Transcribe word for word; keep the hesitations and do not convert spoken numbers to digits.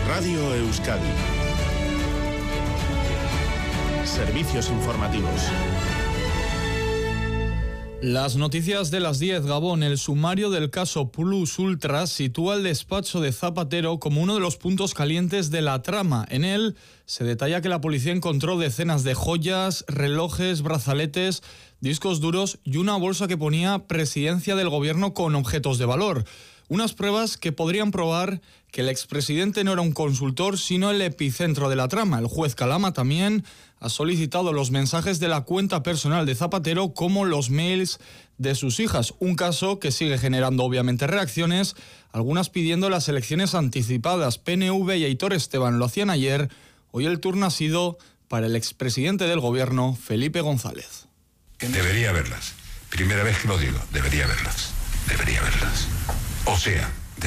Radio Euskadi. Servicios informativos. Las noticias de las diez, Gabón. El sumario del caso Plus Ultra sitúa el despacho de Zapatero como uno de los puntos calientes de la trama. En él se detalla que la policía encontró decenas de joyas, relojes, brazaletes, discos duros y una bolsa que ponía presidencia del gobierno con objetos de valor. Unas pruebas que podrían probar que el expresidente no era un consultor, sino el epicentro de la trama. El juez Calama también ha solicitado los mensajes de la cuenta personal de Zapatero como los mails de sus hijas. Un caso que sigue generando obviamente reacciones, algunas pidiendo las elecciones anticipadas. P N V y Aitor Esteban lo hacían ayer. Hoy el turno ha sido para el expresidente del gobierno, Felipe González. Debería verlas. Primera vez que lo digo, debería verlas. Debería verlas. O sea,